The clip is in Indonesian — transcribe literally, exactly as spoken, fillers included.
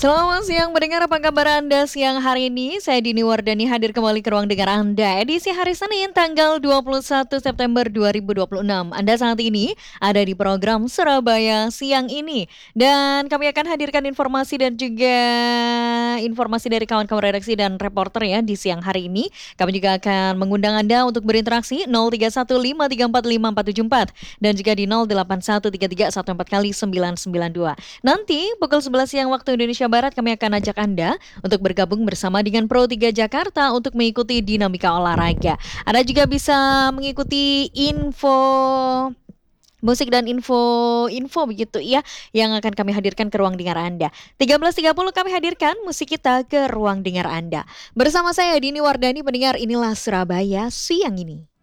Selamat siang mendengar, apa kabar Anda siang hari ini? Saya Dini Wardani hadir kembali ke ruang dengar Anda edisi hari Senin tanggal dua puluh satu September dua ribu dua puluh enam. Anda saat ini ada di program Surabaya Siang ini. Dan kami akan hadirkan informasi dan juga informasi dari kawan-kawan redaksi dan reporter ya di siang hari ini. Kami juga akan mengundang Anda untuk berinteraksi nol tiga satu lima tiga empat lima empat tujuh empat dan juga di nol delapan satu tiga tiga satu empat kali sembilan sembilan dua. Nanti pukul sebelas siang waktu Indonesia Barat kami akan ajak Anda untuk bergabung bersama dengan Pro tiga Jakarta untuk mengikuti dinamika olahraga. Anda juga bisa mengikuti info musik dan info-info begitu ya yang akan kami hadirkan ke ruang dengar Anda. tiga belas tiga puluh kami hadirkan musik kita ke ruang dengar Anda. Bersama saya Dini Wardani, pendengar inilah Surabaya Siang ini.